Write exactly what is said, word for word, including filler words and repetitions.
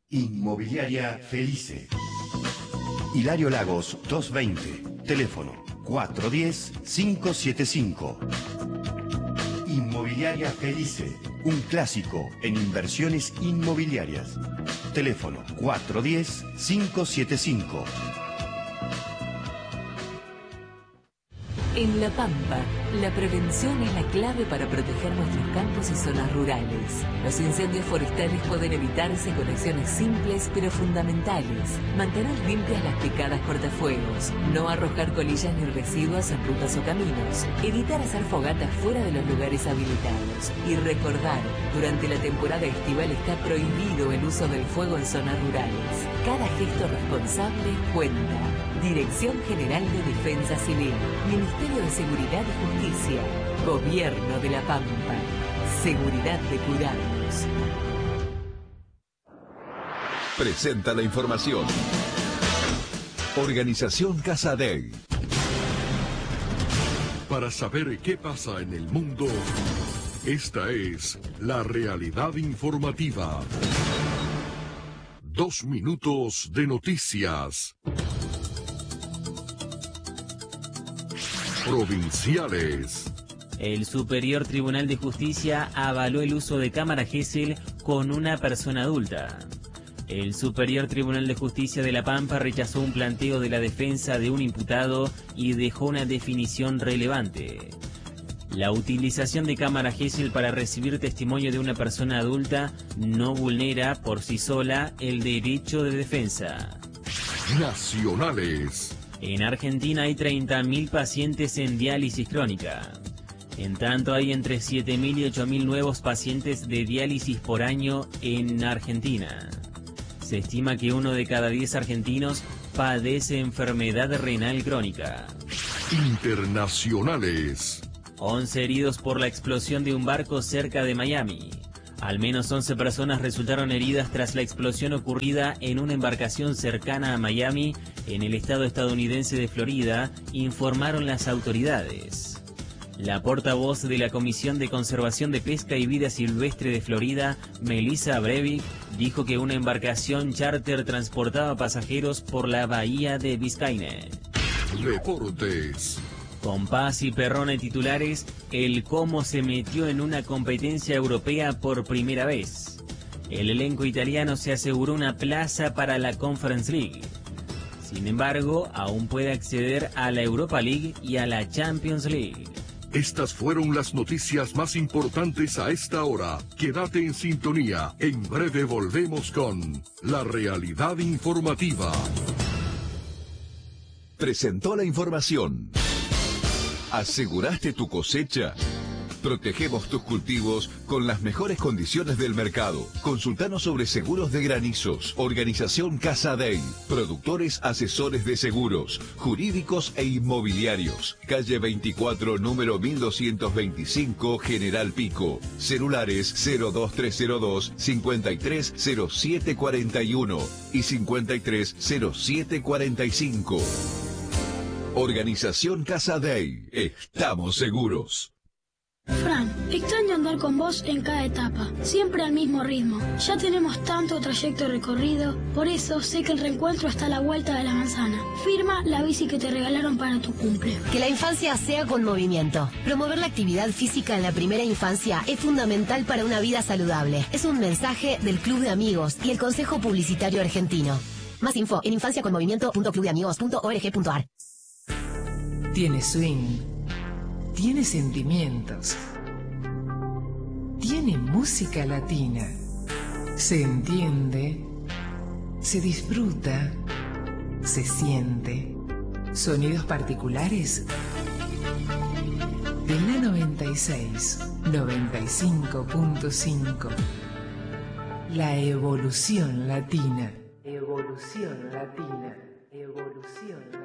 Inmobiliaria Felice. Hilario Lagos doscientos veinte. Teléfono cuatro uno cero, cinco siete cinco. Inmobiliaria Felice. Un clásico en inversiones inmobiliarias. Teléfono cuatro uno cero, cinco siete cinco. En La Pampa, la prevención es la clave para proteger nuestros campos y zonas rurales. Los incendios forestales pueden evitarse con acciones simples pero fundamentales. Mantener limpias las picadas cortafuegos, no arrojar colillas ni residuos en rutas o caminos, evitar hacer fogatas fuera de los lugares habilitados y recordar, durante la temporada estival está prohibido el uso del fuego en zonas rurales. Cada gesto responsable cuenta. Dirección General de Defensa Civil, Ministerio de Seguridad y Justicia, Gobierno de La Pampa. Seguridad de cuidados. Presenta la información. Organización Casadei. Para saber qué pasa en el mundo, esta es la realidad informativa. Dos minutos de noticias. Provinciales. El Superior Tribunal de Justicia avaló el uso de cámara Gesell con una persona adulta. El Superior Tribunal de Justicia de La Pampa rechazó un planteo de la defensa de un imputado y dejó una definición relevante. La utilización de cámara Gesell para recibir testimonio de una persona adulta no vulnera por sí sola el derecho de defensa. Nacionales. En Argentina hay treinta mil pacientes en diálisis crónica. En tanto, hay entre siete mil y ocho mil nuevos pacientes de diálisis por año en Argentina. Se estima que uno de cada diez argentinos padece enfermedad renal crónica. Internacionales. once heridos por la explosión de un barco cerca de Miami. Al menos once personas resultaron heridas tras la explosión ocurrida en una embarcación cercana a Miami, en el estado estadounidense de Florida, informaron las autoridades. La portavoz de la Comisión de Conservación de Pesca y Vida Silvestre de Florida, Melissa Breivik, dijo que una embarcación charter transportaba pasajeros por la bahía de Biscayne. Deportes. Con Paz y Perrone titulares, el Como se metió en una competencia europea por primera vez. El elenco italiano se aseguró una plaza para la Conference League. Sin embargo, aún puede acceder a la Europa League y a la Champions League. Estas fueron las noticias más importantes a esta hora. Quédate en sintonía. En breve volvemos con La Realidad Informativa. Presentó la información. ¿Aseguraste tu cosecha? Protegemos tus cultivos con las mejores condiciones del mercado. Consultanos sobre seguros de granizos. Organización Casadei. Productores asesores de seguros, jurídicos e inmobiliarios. Calle veinticuatro, número mil doscientos veinticinco, General Pico. Celulares cero dos tres cero dos, cinco tres cero siete cuatro uno y cinco tres cero siete cuatro cinco. Organización Casadei. Estamos seguros. Fran, extraño andar con vos en cada etapa, siempre al mismo ritmo. Ya tenemos tanto trayecto recorrido, por eso sé que el reencuentro está a la vuelta de la manzana. Firma la bici que te regalaron para tu cumple. Que la infancia sea con movimiento. Promover la actividad física en la primera infancia es fundamental para una vida saludable. Es un mensaje del Club de Amigos y el Consejo Publicitario Argentino. Más info en infancia con movimiento punto club de amigos punto org punto ar. Tiene swing, tiene sentimientos, tiene música latina, se entiende, se disfruta, se siente. Sonidos particulares de la noventa y seis, noventa y cinco punto cinco. La evolución latina. Evolución latina. Evolución latina.